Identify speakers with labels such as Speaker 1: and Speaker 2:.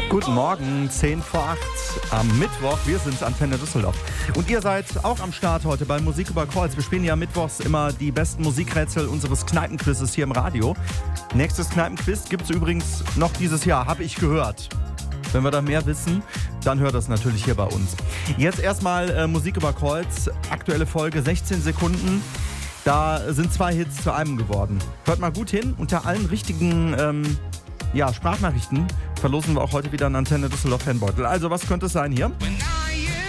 Speaker 1: Guten Morgen, 10 vor 8 am Mittwoch. Wir sind Antenne Düsseldorf. Und ihr seid auch am Start heute bei Musik über Kreuz. Wir spielen ja mittwochs immer die besten Musikrätsel unseres Kneipenquizzes hier im Radio. Nächstes Kneipenquiz gibt es übrigens noch dieses Jahr, habe ich gehört. Wenn wir da mehr wissen, dann hört das natürlich hier bei uns. Jetzt erstmal Musik über Kreuz. Aktuelle Folge, 16 Sekunden. Da sind 2 Hits zu einem geworden. Hört mal gut hin. Unter allen richtigen Sprachnachrichten verlosen wir auch heute wieder einen Antenne Düsseldorf Fanbeutel. Also, was könnte es sein hier?